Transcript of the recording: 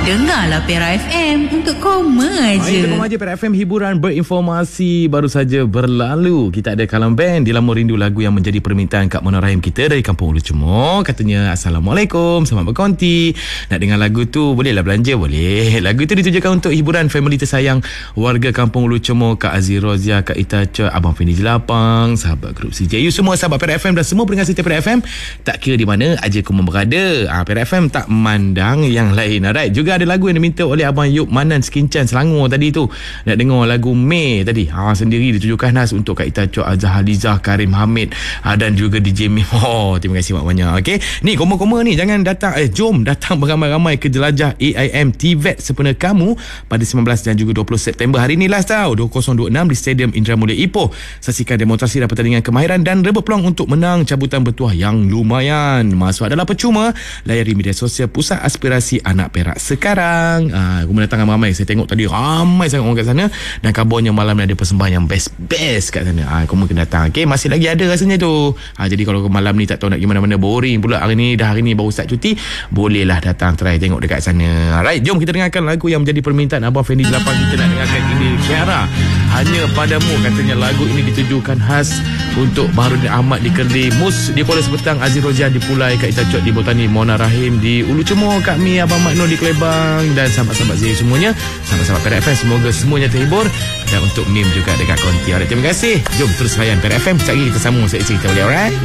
Dengarlah Pera FM untuk koma je. Koma je Pera FM, hiburan berinformasi baru saja berlalu. Kita ada Kalam Band di Lama Rindu, lagu yang menjadi permintaan Kak Mona Rahim kita dari Kampung Ulu Cemor. Katanya Assalamualaikum, selamat berkonti. Nak dengar lagu tu bolehlah belanja, boleh. Lagu tu ditujukan untuk hiburan family tersayang warga Kampung Ulu Cemor, Kak Aziz Rozia, Kak Ita Cha, Abang Fendi Jelapang, sahabat grup CJU semua, sahabat Pera FM dan semua pendengar setia Pera FM. Tak kira di mana aja kamu berada, Pera FM tak memandang yang lain. Alright, juga ada lagu yang diminta oleh Abang Yub Manan Skincan Selangor tadi tu. Nak dengar lagu Mei tadi. Sendiri ditujukan khas untuk Kak Ita Chok, Azhar Halizah, Karim Hamid dan juga DJ Mim. Terima kasih banyak-banyak. Okey, ni koma-koma ni jangan datang, jom datang beramai-ramai ke jelajah AIM TVET sempena kamu pada 19 dan juga 20 September. Hari ni last tau, 2026 di Stadium Indra Mulia Ipoh. Saksikan demonstrasi dan pertandingan kemahiran dan rebut peluang untuk menang cabutan bertuah yang lumayan. Masuk adalah percuma. Layari media sosial Pusat Aspirasi Anak Perak sekarang. Aku mendatang ramai. Saya tengok tadi ramai sangat orang kat sana. Dan kabarnya malam ni ada persembahan yang best-best kat sana. Kamu kena datang. Okay, masih lagi ada rasanya tu. Jadi kalau malam ni tak tahu nak pergi mana-mana, boring pula hari ni baru start cuti, bolehlah datang try tengok dekat sana. Alright, jom kita dengarkan lagu yang menjadi permintaan Abang Fendi Jelapang. Kita nak dengarkan ini Kiara, Hanya Padamu. Katanya lagu ini ditujukan khas untuk Baharudin Ahmad di Kerdi, Mus di Kuala Sepetang, Aziz Rozia di Pulai, Kak Ita Chok di Botani, Mona Rahim di Ulu Cemor, Kak Mi, Abang Makno di Kelebang dan sahabat-sahabat Zee semuanya, sahabat-sahabat Pera FM, semoga semuanya terhibur. Dan untuk Mim juga dekat konti. Terima kasih. Jom terus layan Pera FM. Sekejap lagi kita sambung sesi kita boleh, alright?